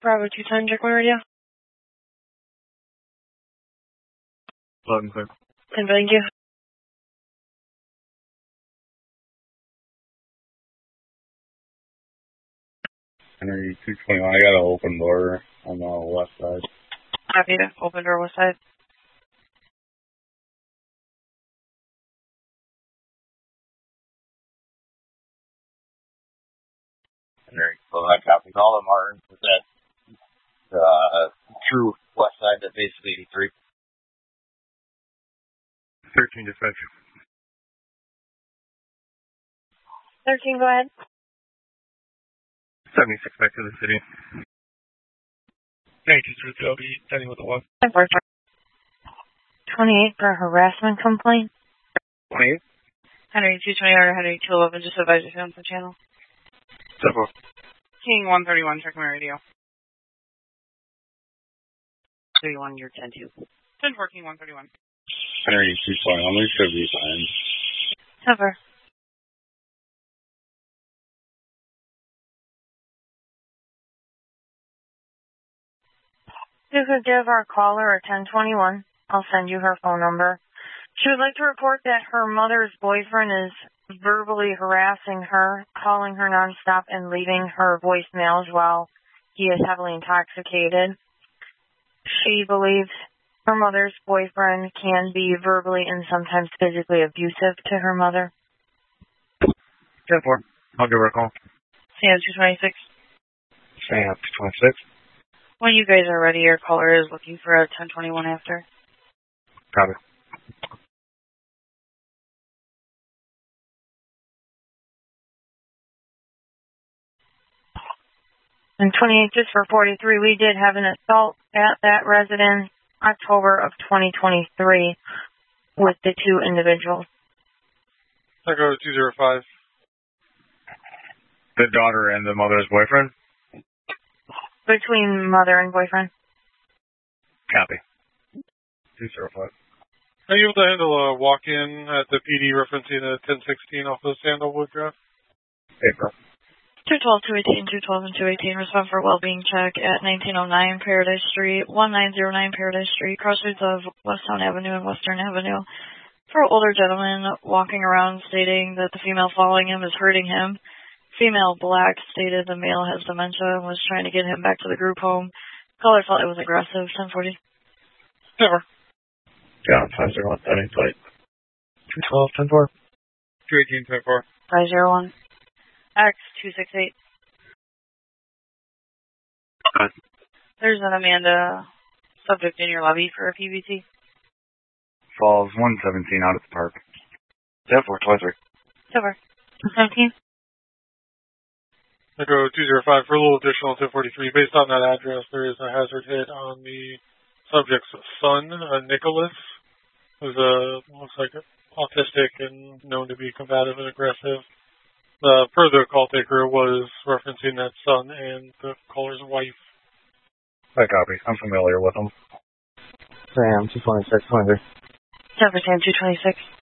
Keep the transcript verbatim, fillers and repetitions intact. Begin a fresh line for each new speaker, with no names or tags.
Bravo two ten, check my radio.
Loud and clear.
And thank you.
Henry two twenty-one, I got an open door on the west side.
Happy to open door west side.
Henry, so I copied all the Martin with that uh, true west side that base of eighty-three. thirteen dispatch.
thirteen, go ahead.
seventy-six back to the city. nineteen through L B, ending with a one.
twenty-eight for a harassment complaint.
twenty-eight?
Henry two twenty or Henry two eleven, just advise you on the channel.
Several.
King one thirty-one, check my radio. thirty-one, you're ten two. ten four, King one thirty-one.
Henry two twenty-one, we should be fine.
Cover. You could give our caller a ten twenty-one. I'll send you her phone number. She would like to report that her mother's boyfriend is verbally harassing her, calling her nonstop, and leaving her voicemails while he is heavily intoxicated. She believes her mother's boyfriend can be verbally and sometimes physically abusive to her mother.
ten four, I'll give her a call.
Sam two twenty-six.
Sam two twenty-six.
When you guys are ready, your caller is looking for a ten twenty-one after.
Copy.
And twenty-eight, just for forty-three, we did have an assault at that residence October of twenty twenty-three with the two individuals.
Echo two zero five.
The daughter and the mother's boyfriend?
Between mother and boyfriend.
Copy. two zero five.
Are you able to handle a walk-in at the P D referencing a ten sixteen off the Sandalwood Drive?
April.
two twelve, two eighteen, two twelve, and two eighteen. Respond for a well-being check at nineteen oh nine Paradise Street, nineteen oh nine Paradise Street, crossroads of Westtown Avenue and Western Avenue. For an older gentleman walking around stating that the female following him is hurting him. Female black stated the male has dementia and was trying to get him back to the group home. Caller felt it was aggressive. ten forty.
Never.
Yeah, five zero one, seven eight. two twelve, ten four.
two eighteen, ten four.
five zero one. X two six eight.
Good.
There's an Amanda subject in your lobby for a P B T.
Falls one seventeen out at the park. ten four, twenty-three.
Silver. seventeen.
Echo two zero five for a little additional ten forty-three. Based on that address, there is a hazard hit on the subject's son, uh, Nicholas, who's a, looks like autistic and known to be combative and aggressive. The further call taker was referencing that son and the caller's wife.
I copy. I'm familiar with them. Sam, two twenty-six, twenty-three.
Silver Sam two twenty-six.